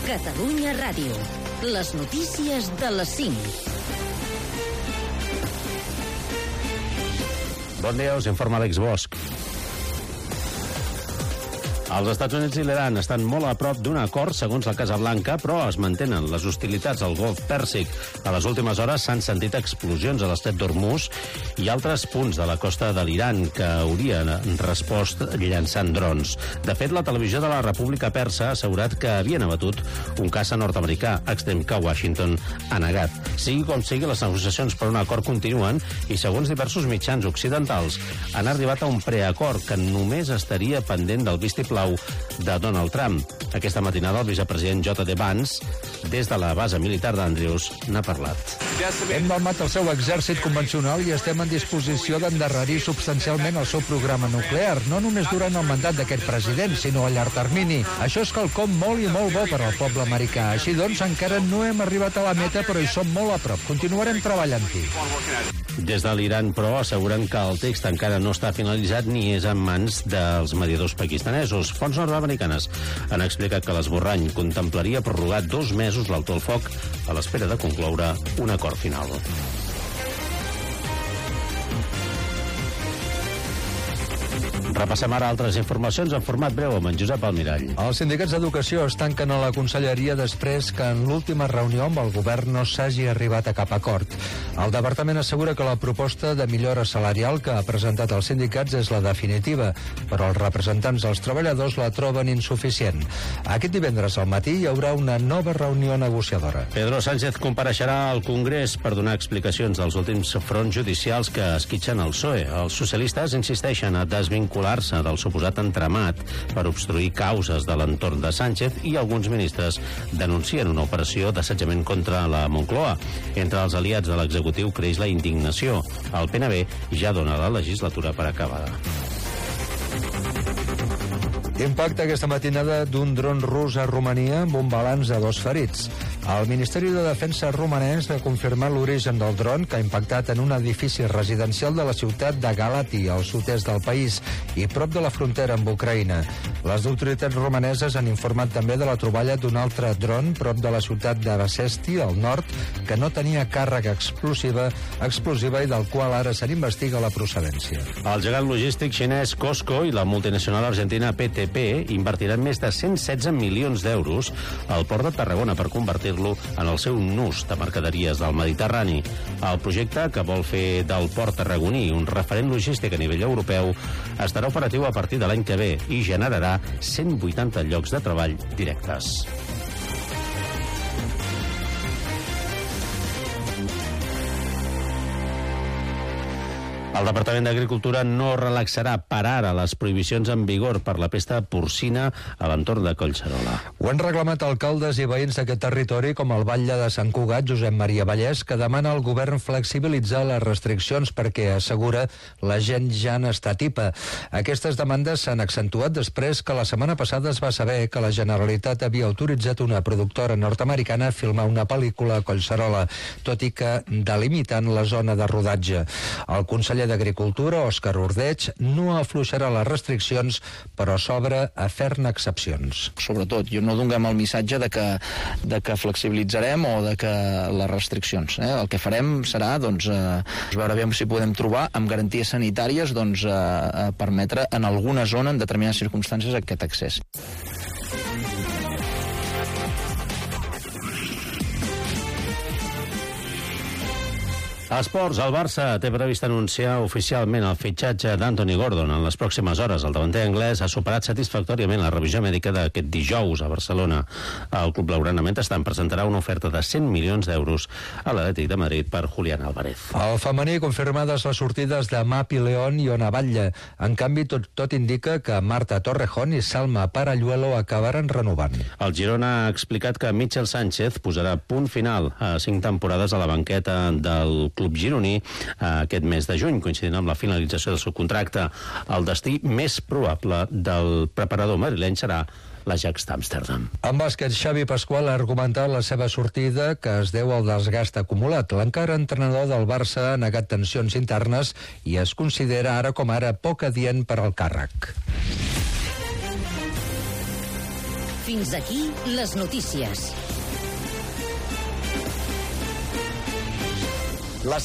Catalunya Ràdio. Les notícies de les 5. Bon dia, us informa Àlex Bosch. Els Estats Units i l'Iran estan molt a prop d'un acord, segons la Casa Blanca, però es mantenen les hostilitats al Golf Pèrsic. A les últimes hores s'han sentit explosions a l'estret d'Hormuz i altres punts de la costa de l'Iran que haurien respost llançant drons. De fet, la televisió de la República Persa ha assegurat que havien abatut un caça nord-americà, extrem que Washington ha negat. Sigui com sigui, les negociacions per un acord continuen i, segons diversos mitjans occidentals, han arribat a un preacord que només estaria pendent del vistiplau de Donald Trump. Aquesta matinada el vicepresident J.D. Vance, des de la base militar d'Andrews, n'ha parlat. Hem malmat el seu exèrcit convencional i estem en disposició d'endarrerir substancialment el seu programa nuclear, no només durant el mandat d'aquest president, sinó a llarg termini. Això és quelcom molt i molt bo per al poble americà. Així doncs, encara no hem arribat a la meta, però hi som molt a prop. Continuarem treballant-hi. Des de l'Iran, però, asseguren que el text encara no està finalitzat ni és en mans dels mediadors pakistanesos. Fonts nord-americanes han explicat que l'esborrany contemplaria prorrogar 2 mesos l'alto al foc a l'espera de concloure un acord final. Repassem ara altres informacions en format breu amb en Josep Almirall. Els sindicats d'educació es tanquen a la conselleria després que en l'última reunió amb el govern no s'hagi arribat a cap acord. El departament assegura que la proposta de millora salarial que ha presentat els sindicats és la definitiva, però els representants dels treballadors la troben insuficient. Aquest divendres al matí hi haurà una nova reunió negociadora. Pedro Sánchez compareixerà al Congrés per donar explicacions dels últims fronts judicials que esquitxen el PSOE. Els socialistes insisteixen a desvincular del suposat entramat per obstruir causes de l'entorn de Sánchez i alguns ministres denuncien una operació d'assetjament contra la Moncloa. Entre els aliats de l'executiu creix la indignació. El PNB ja dona la legislatura per acabada. Impacte aquesta matinada d'un dron rus a Romania amb un balanç de 2 ferits. El Ministeri de Defensa romanès ha confirmat l'origen del dron que ha impactat en un edifici residencial de la ciutat de Galati, al sud-est del país, i prop de la frontera amb Ucraïna. Les autoritats romaneses han informat també de la troballa d'un altre dron prop de la ciutat de Basesti, al nord, que no tenia càrrega explosiva i del qual ara se n'investiga la procedència. El gegant logístic xinès Costco i la multinacional argentina PTP invertiran més de 116 milions d'euros al port de Tarragona per convertir-lo en el seu nus de mercaderies del Mediterrani. El projecte, que vol fer del port tarragoní un referent logístic a nivell europeu, estarà operatiu a partir de l'any que ve i generarà 180 llocs de treball directes. El Departament d'Agricultura no relaxarà per ara les prohibicions en vigor per la pesta porcina a l'entorn de Collserola. Ho han reclamat alcaldes i veïns d'aquest territori com el batlle de Sant Cugat, Josep Maria Vallès, que demana al govern flexibilitzar les restriccions perquè, assegura, la gent ja n'està tipa. Aquestes demandes s'han accentuat després que la setmana passada es va saber que la Generalitat havia autoritzat una productora nord-americana a filmar una pel·lícula a Collserola, tot i que delimitant la zona de rodatge. El conseller d'Agricultura, Òscar Ordeig, no afluixarà les restriccions, però s'obre a fer-ne excepcions. Sobretot, no donem el missatge de que flexibilitzarem o de que les restriccions. El que farem serà veure si podem trobar amb garanties sanitàries permetre en alguna zona, en determinades circumstàncies, aquest accés. A esports, el Barça té previst anunciar oficialment el fitxatge d'Anthony Gordon en les pròximes hores. El davanter anglès ha superat satisfactòriament la revisió mèdica d'aquest dijous a Barcelona. El club blaugrana mentrestant presentarà una oferta de 100 milions d'euros a l'Atlètic de Madrid per Julián Álvarez. Al femení, confirmades les sortides de Mapi León i Ona Batlle. En canvi, tot indica que Marta Torrejón i Salma Paralluelo acabaran renovant. El Girona ha explicat que Michel Sánchez posarà punt final a 5 temporades a la banqueta del club gironí aquest mes de juny, coincidint amb la finalització del seu contracte. El destí més probable del preparador madrileny serà l'Ajax d'Amsterdam. En bàsquet, Xavi Pasqual ha argumentat la seva sortida que es deu al desgast acumulat. L'encara entrenador del Barça ha negat tensions internes i es considera ara com ara poc adient per al càrrec. Fins aquí les notícies.